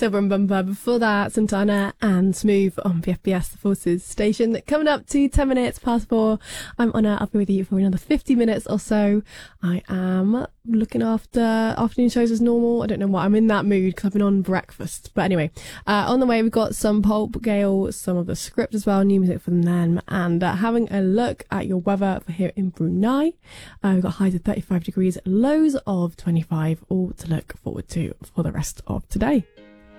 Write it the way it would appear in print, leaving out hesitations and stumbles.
Silver and Bumper. Before that, Santana and Smooth on VFBS, the Forces station. Coming up to 10 minutes past 4. I'm Honor. I'll be with you for another 50 minutes or so. I am looking after afternoon shows as normal. I don't know what. I'm in that mood because I've been on breakfast. But anyway, on the way, we've got some Pulp Gale, some of the script as well, new music from them, and having a look at your weather for here in Brunei. We've got highs of 35 degrees, lows of 25, all to look forward to for the rest of today.